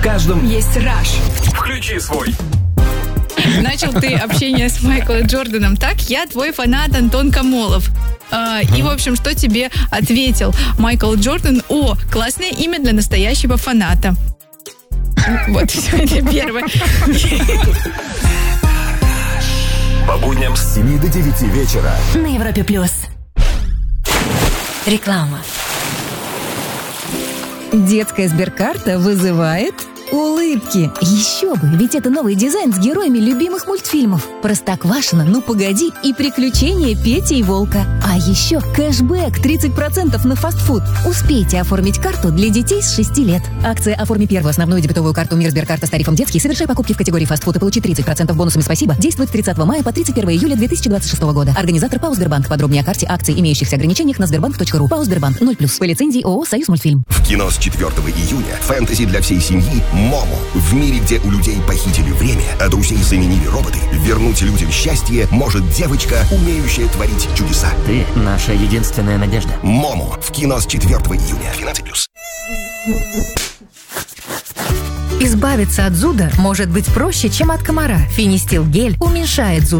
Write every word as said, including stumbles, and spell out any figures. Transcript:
каждом есть раш. Включи свой. Начал ты общение с Майклом Джорданом так: я твой фанат, Антон Камолов. А, и, в общем, что тебе ответил Майкл Джордан? О, классное имя для настоящего фаната. Вот, все, это первое. По будням с семи до девяти вечера на Европе плюс. Реклама. Детская Сберкарта вызывает улыбки. Еще бы, ведь это новый дизайн с героями любимых мультфильмов. Простоквашино, Ну погоди и Приключения Пети и Волка. А еще кэшбэк тридцать процентов на фастфуд. Успейте оформить карту для детей с шести лет. Акция «Оформи первую основную дебетовую карту Мир Сберкарта с тарифом детский. Совершай покупки в категории фастфуд и получи тридцать процентов бонусами «Спасибо». Действует с тридцатого мая по тридцать первое июля две тысячи двадцать шестого года. Организатор ПАО «Сбербанк». Подробнее о карте, акций, имеющихся ограничениях на сбербанк точка ру. ПАО «Сбербанк» ноль плюс. По лицензии ООО «Союз мультфильм». В кино с четвёртого июня фэнтези для всей семьи «Момо». В мире, где у людей похитили время, а друзей заменили роботы, вернуть людям счастье может девочка, умеющая творить чудеса. Ты наша единственная надежда. «Момо» в кино с четвёртого июня. двенадцать плюс. Избавиться от зуда может быть проще, чем от комара. Финистил гель уменьшает зуд.